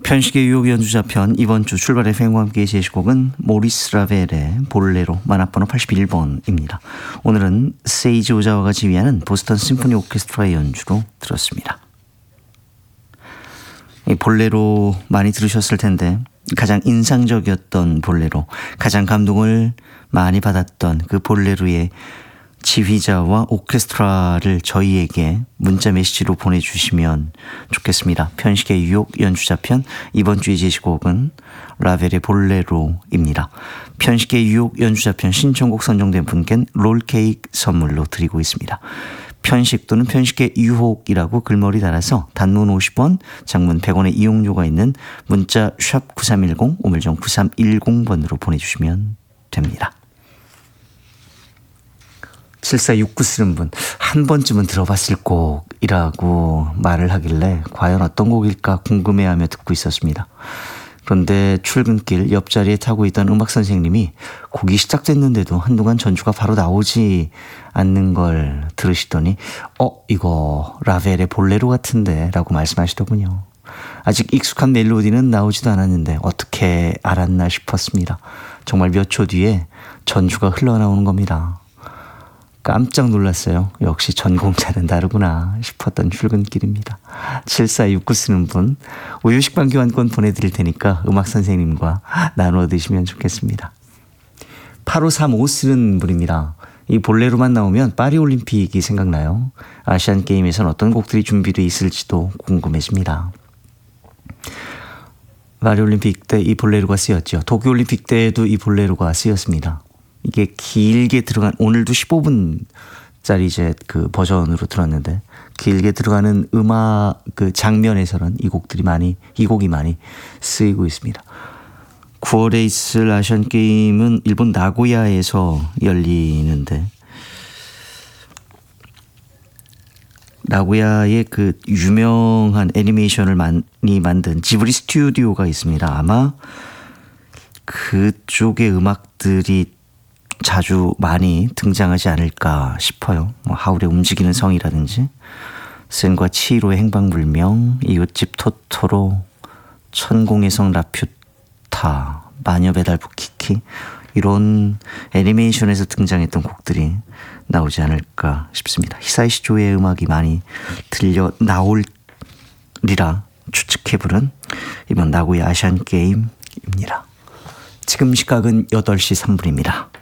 편식의 유혹 연주자편 이번 주 출발 FM과 함께 제시곡은 모리스 라벨의 볼레로 만화번호 81번입니다. 오늘은 세이지 오자와가 지휘하는 보스턴 심포니 오케스트라의 연주로 들었습니다. 이 볼레로 많이 들으셨을 텐데 가장 인상적이었던 볼레로, 가장 감동을 많이 받았던 그 볼레로의 지휘자와 오케스트라를 저희에게 문자 메시지로 보내주시면 좋겠습니다. 편식의 유혹 연주자편 이번 주의 제시곡은 라벨의 볼레로입니다. 편식의 유혹 연주자편 신청곡 선정된 분께는 롤케이크 선물로 드리고 있습니다. 편식 또는 편식의 유혹이라고 글머리 달아서 단문 50원, 장문 100원의 이용료가 있는 문자 샵 9310, 우물정 9310번으로 보내주시면 됩니다. 7469 쓰는 분, 한 번쯤은 들어봤을 곡이라고 말을 하길래 과연 어떤 곡일까 궁금해하며 듣고 있었습니다. 그런데 출근길 옆자리에 타고 있던 음악 선생님이 곡이 시작됐는데도 한동안 전주가 바로 나오지 않는 걸 들으시더니 이거 라벨의 볼레로 같은데 라고 말씀하시더군요. 아직 익숙한 멜로디는 나오지도 않았는데 어떻게 알았나 싶었습니다. 정말 몇 초 뒤에 전주가 흘러나오는 겁니다. 깜짝 놀랐어요. 역시 전공자는 다르구나 싶었던 출근길입니다. 7469 쓰는 분, 우유 식빵 교환권 보내드릴 테니까 음악 선생님과 나누어 드시면 좋겠습니다. 8535 쓰는 분입니다. 이 볼레로만 나오면 파리올림픽이 생각나요. 아시안게임에선 어떤 곡들이 준비되어 있을지도 궁금해집니다. 파리올림픽 때 이 볼레로가 쓰였죠. 도쿄올림픽 때에도 이 볼레로가 쓰였습니다. 이게 길게 들어간, 오늘도 15분짜리 이제 그 버전으로 들었는데 길게 들어가는 음악 그 장면에서는 이 곡이 많이 쓰이고 있습니다. 9월에 있을 아시안 게임은 일본 나고야에서 열리는데 나고야의 그 유명한 애니메이션을 많이 만든 지브리 스튜디오가 있습니다. 아마 그쪽의 음악들이 자주 많이 등장하지 않을까 싶어요. 하울의 움직이는 성이라든지 센과 치히로의 행방불명, 이웃집 토토로, 천공의 성 라퓨타, 마녀 배달부 키키, 이런 애니메이션에서 등장했던 곡들이 나오지 않을까 싶습니다. 히사이 시조의 음악이 많이 들려 나올리라 추측해 부른 이번 나고야 아시안 게임입니다. 지금 시각은 8시 3분입니다.